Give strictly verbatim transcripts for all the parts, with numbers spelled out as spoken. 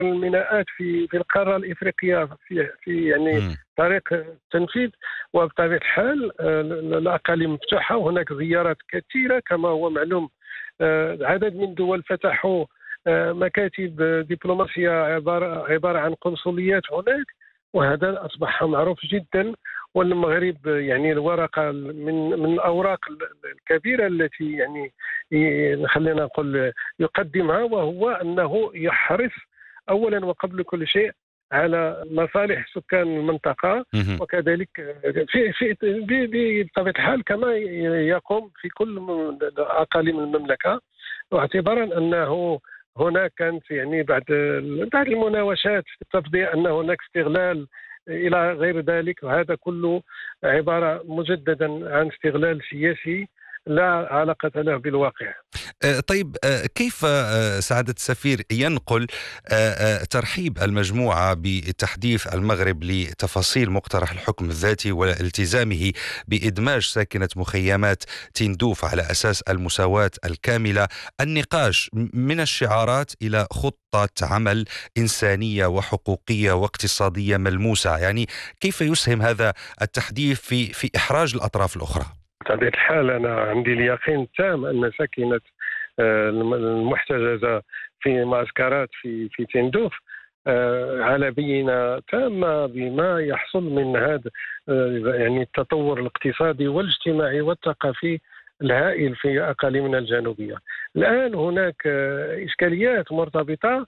الميناءات في في القاره الافريقيه في في يعني مم. طريق التنفيذ. وبطبيعه الحال آه، الاقاليم مفتوحه، هناك زيارات كثيره كما هو معلوم. آه، عدد من الدول فتحوا آه، مكاتب دبلوماسيه عباره عباره عن قنصليات هناك، وهذا اصبح معروف جدا. والمغرب يعني الورقه من من الاوراق الكبيره التي يعني خلينا نقول يقدمها، وهو انه يحرص اولا وقبل كل شيء على مصالح سكان المنطقه، مهم. وكذلك في في بطبيعه الحال كما يقوم في كل اقاليم المملكه، واعتبارا انه هناك كانت يعني بعد بعد المناوشات تفضي ان هناك استغلال الى غير ذلك، وهذا كله عباره مجددا عن استغلال سياسي لا علاقه له بالواقع. آه، طيب، آه، كيف آه، سعادة السفير ينقل آه، آه، ترحيب المجموعة بتحديث المغرب لتفاصيل مقترح الحكم الذاتي والتزامه بإدماج ساكنة مخيمات تندوف على أساس المساواة الكاملة، النقاش من الشعارات إلى خطة عمل إنسانية وحقوقية واقتصادية ملموسة؟ يعني كيف يسهم هذا التحديث في في إحراج الأطراف الأخرى؟ بطبيعة الحال أنا عندي اليقين التام أن ساكنة آه، المحتجزة في معسكرات في في تندوف آه، على بينة تامة بما يحصل من هذا آه، يعني التطور الاقتصادي والاجتماعي والثقافي الهائل في أقاليمنا الجنوبية. الآن هناك آه، إشكاليات مرتبطة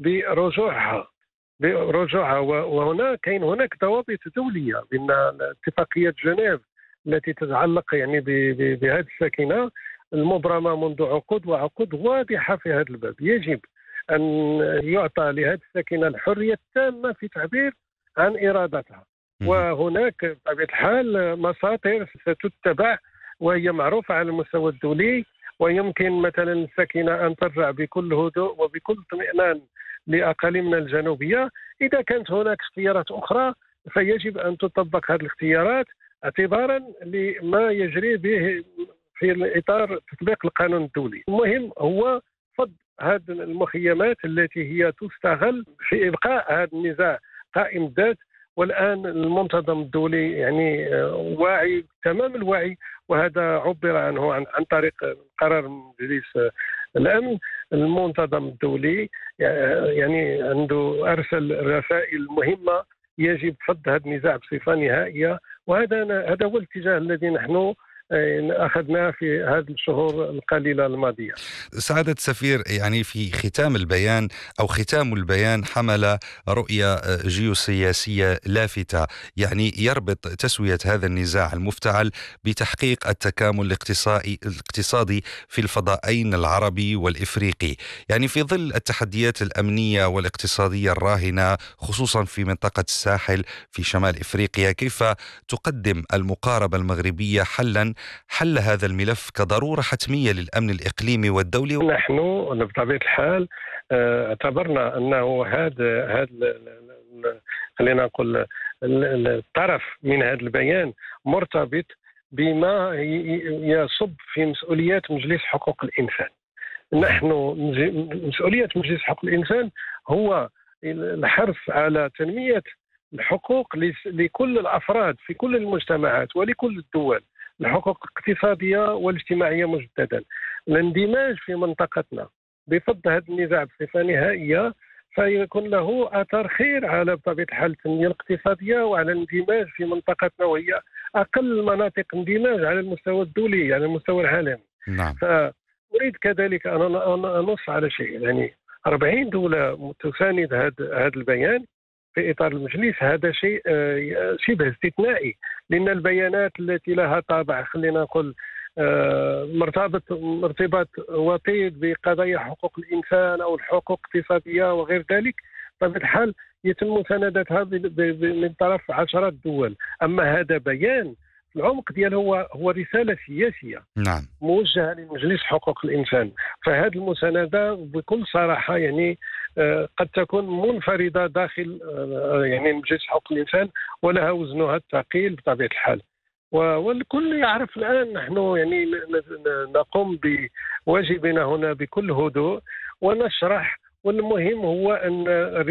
برجوعها برجوعها وهنا كاين هناك ضوابط دولية من اتفاقية جنيف التي تتعلق يعني بهذه الساكنة المبرمة منذ عقود وعقود واضحة في هذا الباب. يجب أن يعطى لهذه الساكنة الحرية التامة في التعبير عن إرادتها، مهم. وهناك بطبيعة الحال مساطر ستتبع وهي معروفة على المستوى الدولي، ويمكن مثلا الساكنة أن ترجع بكل هدوء وبكل اطمئنان لأقاليمنا الجنوبية. إذا كانت هناك اختيارات أخرى فيجب أن تطبق هذه الاختيارات اعتبارا لما يجري به في اطار تطبيق القانون الدولي. المهم هو فض هذه المخيمات التي هي تستغل في ابقاء هذا النزاع قائم الذات. والان المنتظم الدولي يعني واعي تمام الوعي، وهذا عبر عنه عن, عن طريق قرار مجلس الامن. المنتظم الدولي يعني عنده ارسل رسائل مهمه، يجب فض هذا النزاع بصفه نهائيه، وهذا هذا هو الاتجاه الذي نحن أخذناه في هذه الشهور القليلة الماضية. سعادة السفير، يعني في ختام البيان أو ختام البيان حمل رؤية جيوسياسية لافتة، يعني يربط تسوية هذا النزاع المفتعل بتحقيق التكامل الاقتصادي الاقتصادي في الفضائين العربي والإفريقي، يعني في ظل التحديات الأمنية والاقتصادية الراهنة خصوصا في منطقة الساحل في شمال إفريقيا. كيف تقدم المقاربة المغربية حلا حل هذا الملف كضرورة حتمية للأمن الإقليمي والدولي؟ نحن بطبيعة الحال اعتبرنا أنه هذا هذا خلينا نقول الطرف من هذا البيان مرتبط بما يصب في مسؤوليات مجلس حقوق الإنسان. نحن مسؤولية مجلس حقوق الإنسان هو الحرص على تنمية الحقوق لكل الأفراد في كل المجتمعات ولكل الدول، الحقوق الاقتصادية والاجتماعية مجددا. الاندماج في منطقتنا بفض هذا النزاع بصفة نهائية فيكون له أثر خير على بطبيعة الحال التنمية الاقتصادية وعلى الاندماج في منطقتنا، وهي أقل المناطق اندماج على المستوى الدولي على المستوى العالمي. نعم. فأريد كذلك أن أنص على شيء، يعني أربعين دولة تساند هذا هذا البيان في إطار المجلس. هذا شيء شبه استثنائي، لأن البيانات التي لها طابع خلينا نقول مرتبط ارتباط وطيد بقضايا حقوق الإنسان أو الحقوق الاقتصادية وغير ذلك بطبيعة الحال يتم مساندتها من طرف عشرات دول. أما هذا بيان العمق دياله هو هو رسالة سياسية نعم. موجهة لمجلس حقوق الإنسان. فهذه المساندة بكل صراحة يعني قد تكون منفردة داخل يعني مجلس حقوق الإنسان ولها وزنها الثقيل بطبيعة الحال، والكل يعرف. الآن نحن يعني نقوم بواجبنا هنا بكل هدوء ونشرح والمهم هو أن